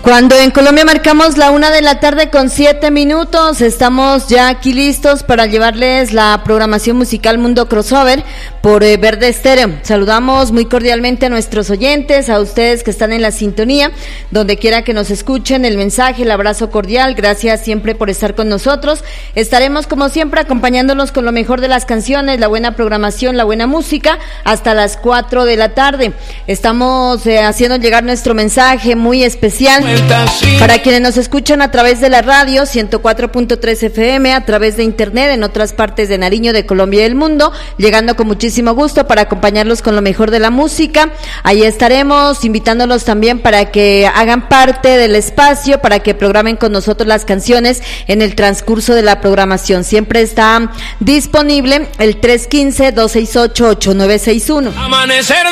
Cuando en Colombia marcamos la 1:07 p.m, estamos ya aquí listos para llevarles la programación musical Mundo Crossover por Verde Estéreo. Saludamos muy cordialmente a nuestros oyentes, a ustedes que están en la sintonía, donde quiera que nos escuchen, el mensaje, el abrazo cordial, gracias siempre por estar con nosotros. Estaremos como siempre acompañándolos con lo mejor de las canciones, la buena programación, la buena música, hasta las 4 de la tarde. Estamos haciendo llegar nuestro mensaje muy especial para quienes nos escuchan a través de la radio 104.3 FM, a través de internet en otras partes de Nariño, de Colombia y del mundo, llegando con muchísimo gusto para acompañarlos con lo mejor de la música. Ahí estaremos invitándolos también para que hagan parte del espacio, para que programen con nosotros las canciones en el transcurso de la programación. Siempre está disponible el 315-268-8961.